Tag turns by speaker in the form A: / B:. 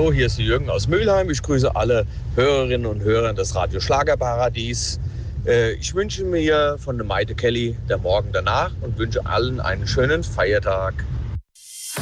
A: Hallo, hier ist Jürgen aus Mülheim. Ich grüße alle Hörerinnen und Hörer des Radio Schlagerparadies. Ich wünsche mir von der Maite Kelly der Morgen danach und wünsche allen einen schönen Feiertag.